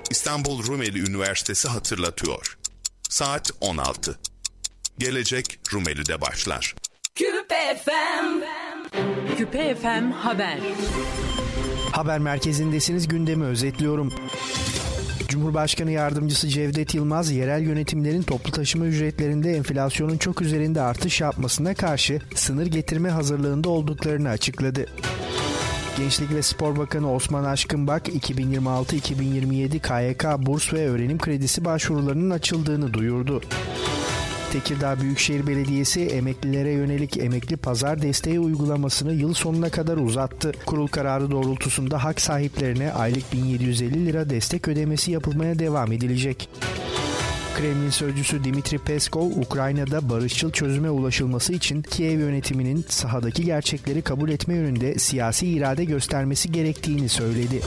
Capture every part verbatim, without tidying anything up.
İstanbul Rumeli Üniversitesi hatırlatıyor. Saat on altı. Gelecek Rumeli'de başlar. Küpe F M. Küpe F M Haber. Haber merkezindesiniz, gündemi özetliyorum. Cumhurbaşkanı Yardımcısı Cevdet Yılmaz, yerel yönetimlerin toplu taşıma ücretlerinde enflasyonun çok üzerinde artış yapmasına karşı sınır getirme hazırlığında olduklarını açıkladı. Gençlik ve Spor Bakanı Osman Aşkınbak, iki bin yirmi altı iki bin yirmi yedi K Y K burs ve öğrenim kredisi başvurularının açıldığını duyurdu. Tekirdağ Büyükşehir Belediyesi emeklilere yönelik emekli pazar desteği uygulamasını yıl sonuna kadar uzattı. Kurul kararı doğrultusunda hak sahiplerine aylık bin yedi yüz elli lira destek ödemesi yapılmaya devam edilecek. Kremlin sözcüsü Dmitri Peskov, Ukrayna'da barışçıl çözüme ulaşılması için Kiev yönetiminin sahadaki gerçekleri kabul etme yönünde siyasi irade göstermesi gerektiğini söyledi.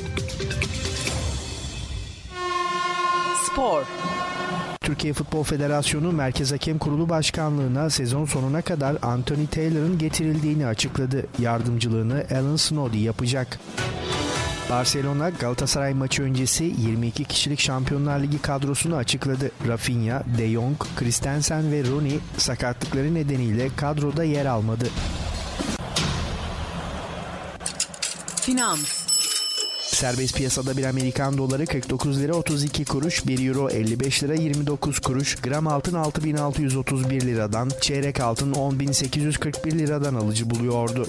Spor. Türkiye Futbol Federasyonu Merkez Hakem Kurulu Başkanlığı'na sezon sonuna kadar Anthony Taylor'ın getirildiğini açıkladı. Yardımcılığını Alan Snoddy yapacak. Barcelona, Galatasaray maçı öncesi yirmi iki kişilik Şampiyonlar Ligi kadrosunu açıkladı. Rafinha, De Jong, Christensen ve Rooney sakatlıkları nedeniyle kadroda yer almadı. Finans. Serbest piyasada bir Amerikan doları kırk dokuz lira otuz iki kuruş, bir euro elli beş lira yirmi dokuz kuruş, gram altın altı bin altı yüz otuz bir liradan, çeyrek altın on bin sekiz yüz kırk bir liradan alıcı buluyordu.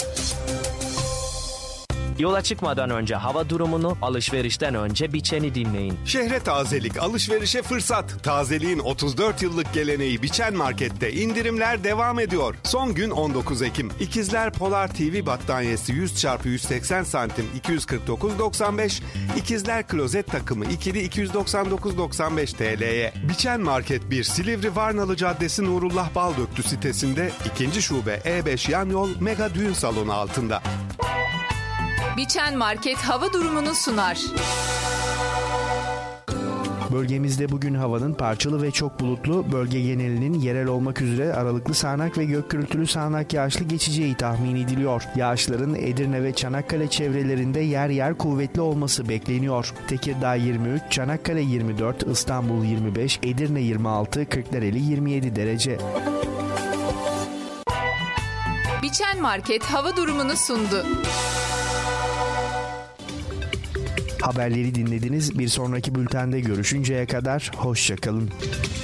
Yola çıkmadan önce hava durumunu, alışverişten önce Biçen'i dinleyin. Şehre tazelik, alışverişe fırsat. Tazeliğin otuz dört yıllık geleneği Biçen Market'te indirimler devam ediyor. Son gün on dokuz Ekim. İkizler Polar T V battaniyesi yüz çarpı yüz seksen santim iki yüz kırk dokuz doksan beş, İkizler klozet takımı ikili iki yüz doksan dokuz doksan beş T L'ye. Biçen Market bir, Silivri Varnalı Caddesi Nurullah Baldöktü sitesinde, ikinci şube E beş yan yol Mega Düğün Salonu altında. Biçen Market hava durumunu sunar. Bölgemizde bugün havanın parçalı ve çok bulutlu, bölge genelinin yerel olmak üzere aralıklı sağanak ve gök gürültülü sağanak yağışlı geçeceği tahmin ediliyor. Yağışların Edirne ve Çanakkale çevrelerinde yer yer kuvvetli olması bekleniyor. Tekirdağ yirmi üç, Çanakkale yirmi dört, İstanbul yirmi beş, Edirne yirmi altı, Kırklareli yirmi yedi derece. Biçen Market hava durumunu sundu. Haberleri dinlediniz. Bir sonraki bültende görüşünceye kadar hoşça kalın.